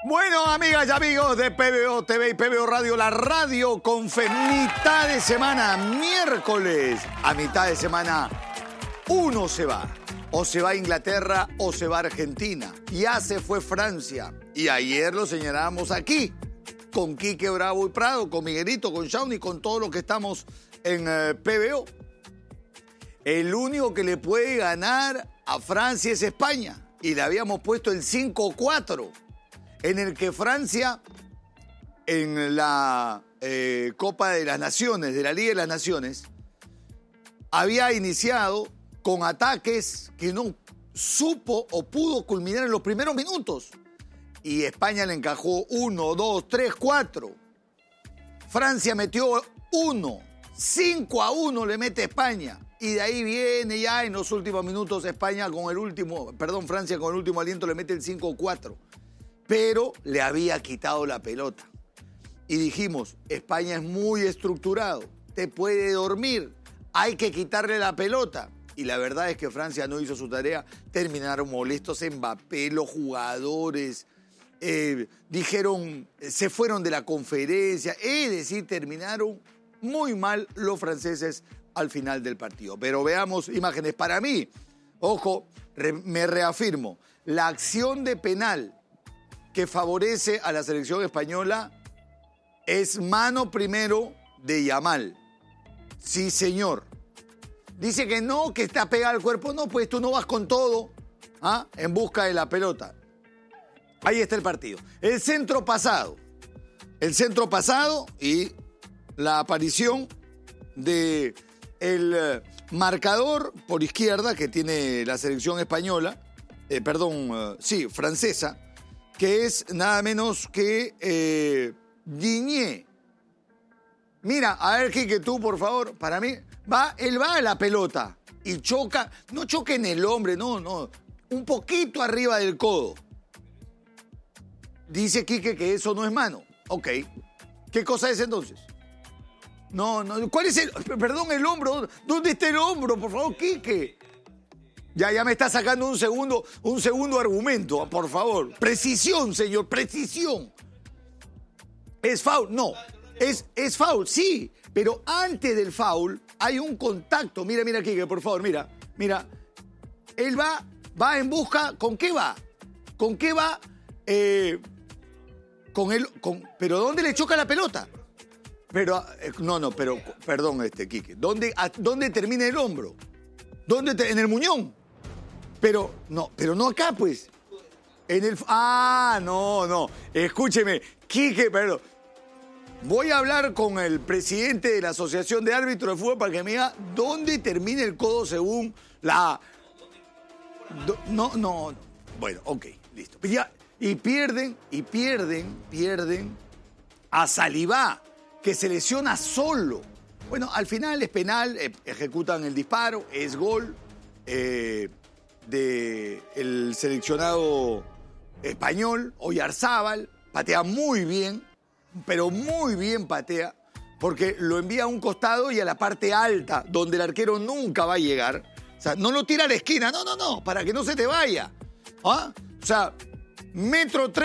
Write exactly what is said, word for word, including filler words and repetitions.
Bueno, amigas y amigos de P B O T V y P B O Radio, la radio con fe, mitad de semana, miércoles, a mitad de semana, uno se va. O se va a Inglaterra o se va a Argentina. Ya se fue Francia. Y ayer lo señalábamos aquí, con Quique Bravo y Prado, con Miguelito, con Shawnee, con todos los que estamos en eh, P B O. El único que le puede ganar a Francia es España. Y le habíamos puesto el cinco cuatro, en el que Francia, en la eh, Copa de las Naciones, de la Liga de las Naciones, había iniciado con ataques que no supo o pudo culminar en los primeros minutos. Y España le encajó uno, dos, tres, cuatro. Francia metió uno, cinco a uno le mete España. Y de ahí viene ya en los últimos minutos España con el último, perdón, Francia con el último aliento le mete el cinco cuatro. Pero le había quitado la pelota. Y dijimos, España es muy estructurado, te puede dormir, hay que quitarle la pelota. Y la verdad es que Francia no hizo su tarea, terminaron molestos Mbappé, los jugadores, eh, dijeron, se fueron de la conferencia, es decir, terminaron muy mal los franceses al final del partido. Pero veamos imágenes. Para mí, ojo, re, me reafirmo, la acción de penal que favorece a la selección española es mano primero de Yamal. Sí, señor. Dice que no, que está pegada al cuerpo. No, pues tú no vas con todo, ¿ah? En busca de la pelota. Ahí está el partido. El centro pasado. El centro pasado y la aparición de el eh, marcador por izquierda que tiene la selección española, eh, perdón, eh, sí, francesa, que es nada menos que eh, Digne. Mira, a ver, Quique, tú, por favor, para mí, va, él va a la pelota y choca, no choca en el hombre, no, no, un poquito arriba del codo. Dice Quique que eso no es mano. Ok, ¿qué cosa es entonces? No, no, ¿cuál es el, perdón, el hombro? ¿Dónde está el hombro, por favor, Quique? Ya, ya me está sacando un segundo, un segundo argumento, por favor. Precisión, señor, precisión. ¿Es foul? No. Es, es foul, sí. Pero antes del foul hay un contacto. Mira, mira, Quique, por favor, mira. Mira. Él va, va en busca. ¿Con qué va? ¿Con qué va? Eh, con él. Con, ¿Pero dónde le choca la pelota? Pero, eh, no, no, pero, perdón, este, Quique. ¿Dónde, a, ¿Dónde termina el hombro? ¿Dónde? Te, en el muñón. Pero, no, pero no acá, pues. En el... Ah, no, no. Escúcheme, Quique, perdón. Voy a hablar con el presidente de la Asociación de Árbitros de Fútbol para que me diga dónde termina el codo según la... Do... No, no. Bueno, ok, listo. Ya, y pierden, y pierden, pierden a Saliba, que se lesiona solo. Bueno, al final es penal, ejecutan el disparo, es gol eh, del seleccionado español, Oyarzábal, patea muy bien, pero muy bien patea, porque lo envía a un costado y a la parte alta, donde el arquero nunca va a llegar. O sea, no lo tira a la esquina, no, no, no, para que no se te vaya. ¿Ah? O sea, metro tres.